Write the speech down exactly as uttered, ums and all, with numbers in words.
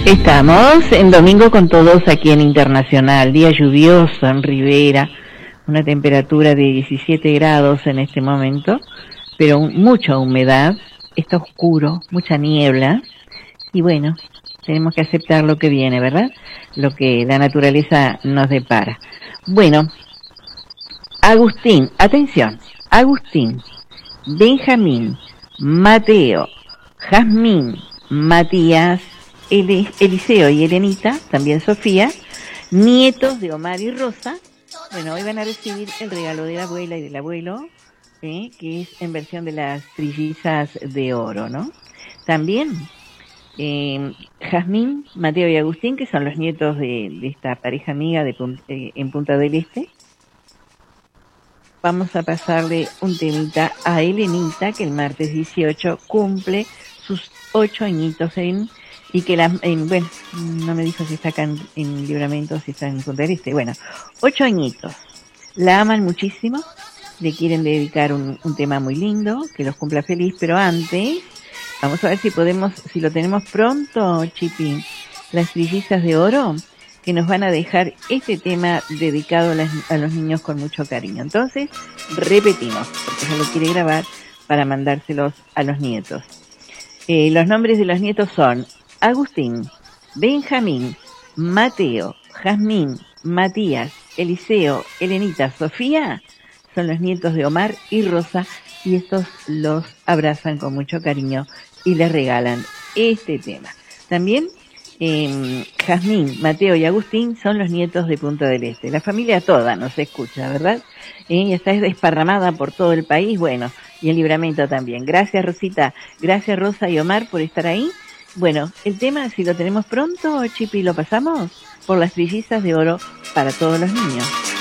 Estamos en Domingo con Todos aquí en Internacional, día lluvioso en Rivera, una temperatura de diecisiete grados en este momento, pero mucha humedad, está oscuro, mucha niebla, y bueno, tenemos que aceptar lo que viene, ¿verdad? Lo que la naturaleza nos depara. Bueno, Agustín, atención, Agustín, Benjamín, Mateo, Jazmín, Matías, Eliseo y Elenita, también Sofía, nietos de Omar y Rosa. Bueno, hoy van a recibir el regalo de la abuela y del abuelo, ¿eh? Que es en versión de las trillizas de oro, ¿no? También eh, Jazmín, Mateo y Agustín, que son los nietos de, de esta pareja amiga de, eh, en Punta del Este. Vamos a pasarle un temita a Elenita, que el martes dieciocho cumple sus ocho añitos en... y que la, eh, bueno, no me dijo si está acá en, en Libramento, si está en Punta del Este, bueno, ocho añitos, la aman muchísimo, le quieren dedicar un, un tema muy lindo, que los cumpla feliz, pero antes, vamos a ver si podemos, si lo tenemos pronto, Chipi, las trillizas de oro, que nos van a dejar este tema dedicado a, las, a los niños con mucho cariño. Entonces, repetimos, porque se lo quiere grabar para mandárselos a los nietos. Eh, los nombres de los nietos son Agustín, Benjamín, Mateo, Jazmín, Matías, Eliseo, Elenita, Sofía, son los nietos de Omar y Rosa, y estos los abrazan con mucho cariño y les regalan este tema. También eh, Jazmín, Mateo y Agustín son los nietos de Punta del Este. La familia toda nos escucha, ¿verdad? Eh, y está desparramada por todo el país, bueno, y en Libramento también. Gracias, Rosita, gracias, Rosa y Omar, por estar ahí. Bueno, el tema, si lo tenemos pronto, Chipi, lo pasamos por las trillizas de oro para todos los niños.